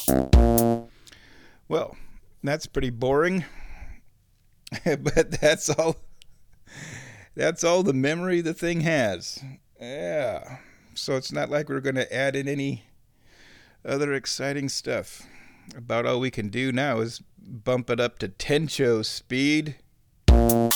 Well, that's pretty boring, but that's all the memory the thing has. Yeah. So it's not like we're going to add in any other exciting stuff. About all we can do now is bump it up to Tencho speed.